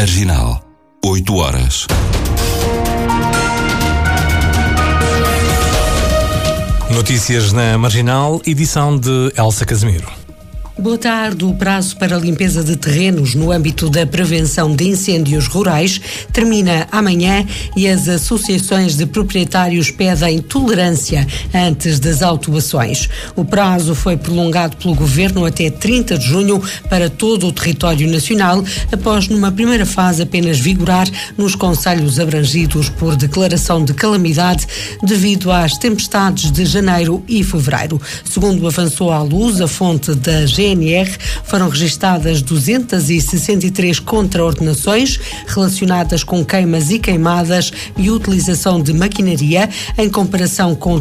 Marginal, 8 horas. Notícias na Marginal, edição de Elsa Casimiro. Boa tarde. O prazo para a limpeza de terrenos no âmbito da prevenção de incêndios rurais termina amanhã e as associações de proprietários pedem tolerância antes das autuações. O prazo foi prolongado pelo Governo até 30 de junho para todo o território nacional, após numa primeira fase apenas vigorar nos concelhos abrangidos por declaração de calamidade devido às tempestades de janeiro e fevereiro. Segundo avançou à luz a fonte da GNR, foram registadas 263 contraordenações relacionadas com queimas e queimadas e utilização de maquinaria, em comparação com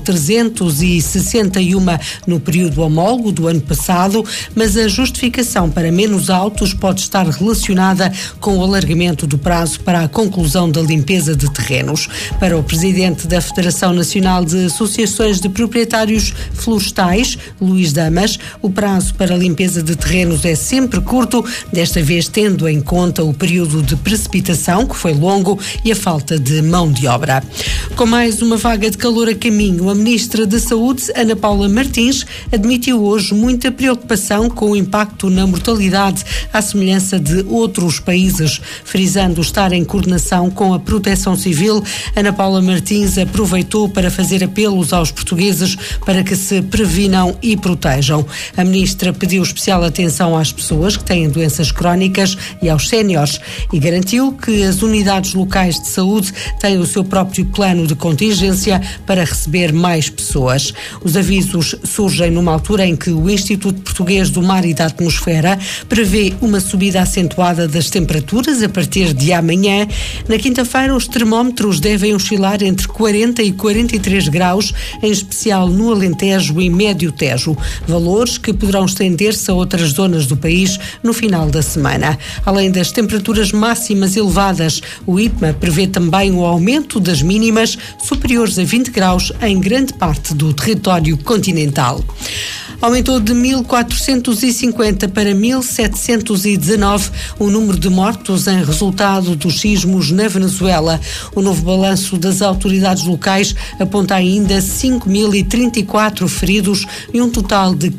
361 no período homólogo do ano passado, mas a justificação para menos autos pode estar relacionada com o alargamento do prazo para a conclusão da limpeza de terrenos. Para o presidente da Federação Nacional de Associações de Proprietários Florestais, Luís Damas, o prazo para a limpeza de terrenos é sempre curto, desta vez tendo em conta o período de precipitação, que foi longo, e a falta de mão de obra. Com mais uma vaga de calor a caminho, a Ministra da Saúde, Ana Paula Martins, admitiu hoje muita preocupação com o impacto na mortalidade, à semelhança de outros países, frisando estar em coordenação com a Proteção Civil. Ana Paula Martins aproveitou para fazer apelos aos portugueses para que se previnam e protejam. A Ministra pediu especial atenção às pessoas que têm doenças crónicas e aos séniores e garantiu que as unidades locais de saúde têm o seu próprio plano de contingência para receber mais pessoas. Os avisos surgem numa altura em que o Instituto Português do Mar e da Atmosfera prevê uma subida acentuada das temperaturas a partir de amanhã. Na quinta-feira, os termómetros devem oscilar entre 40 e 43 graus, em especial no Alentejo e Médio Tejo, valores que poderão estender-se a outras zonas do país no final da semana. Além das temperaturas máximas elevadas, o IPMA prevê também o aumento das mínimas superiores a 20 graus em grande parte do território continental. Aumentou de 1.450 para 1.719 o número de mortos em resultado dos sismos na Venezuela. O novo balanço das autoridades locais aponta ainda 5.034 feridos e um total de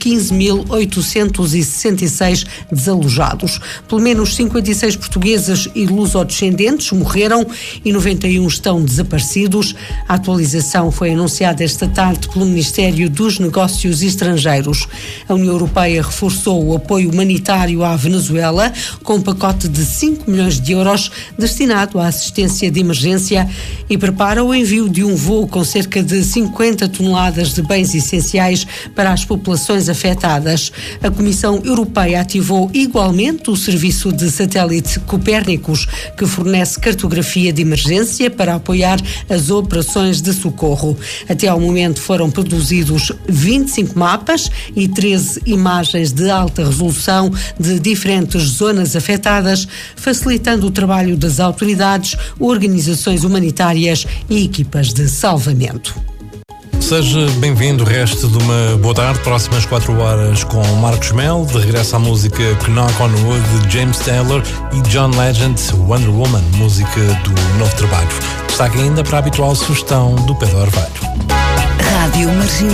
15.866 desalojados. Pelo menos 56 portugueses e lusodescendentes morreram e 91 estão desaparecidos. A atualização foi anunciada esta tarde pelo Ministério dos Negócios Estrangeiros. A União Europeia reforçou o apoio humanitário à Venezuela com um pacote de 5 milhões de euros destinado à assistência de emergência e prepara o envio de um voo com cerca de 50 toneladas de bens essenciais para as populações afetadas. A Comissão Europeia ativou igualmente o serviço de satélite Copérnicos, que fornece cartografia de emergência para apoiar as operações de socorro. Até ao momento foram produzidos 25 mapas e 13 imagens de alta resolução de diferentes zonas afetadas, facilitando o trabalho das autoridades, organizações humanitárias e equipas de salvamento. Seja bem-vindo, resto de uma boa tarde. Próximas 4 horas com Marcos Mel, de regresso à música Knock on Wood de James Taylor e John Legend, Wonder Woman, música do novo trabalho. Destaque ainda para a habitual sugestão do Pedro Orvalho. Rádio Marginal.